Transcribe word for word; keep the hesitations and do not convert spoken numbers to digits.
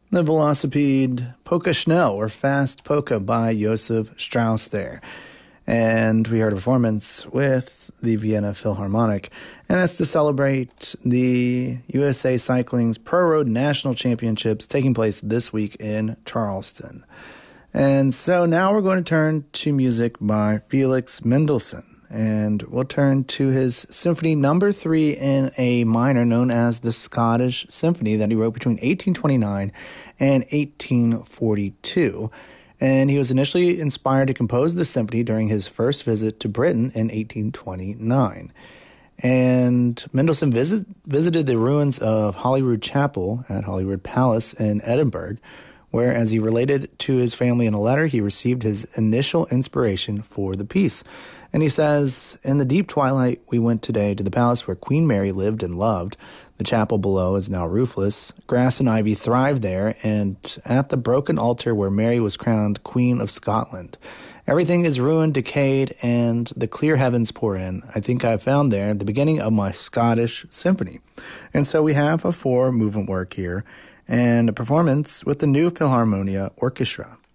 The Velocipede Polka Schnell, or Fast Polka by Josef Strauss there. And we heard a performance with the Vienna Philharmonic. And that's to celebrate the U S A Cycling's Pro Road National Championships taking place this week in Charleston. And so now we're going to turn to music by Felix Mendelssohn. And we'll turn to his symphony number three in A minor, known as the Scottish Symphony, that he wrote between eighteen twenty-nine and eighteen forty-two. And he was initially inspired to compose the symphony during his first visit to Britain in eighteen twenty-nine. And Mendelssohn visit, visited the ruins of Holyrood Chapel at Holyrood Palace in Edinburgh, where, as he related to his family in a letter, he received his initial inspiration for the piece. And he says, "In the deep twilight, we went today to the palace where Queen Mary lived and loved. The chapel below is now roofless. Grass and ivy thrive there, and at the broken altar where Mary was crowned Queen of Scotland. Everything is ruined, decayed, and the clear heavens pour in. I think I have found there the beginning of my Scottish symphony." And so we have a four-movement work here, and a performance with the New Philharmonia Orchestra.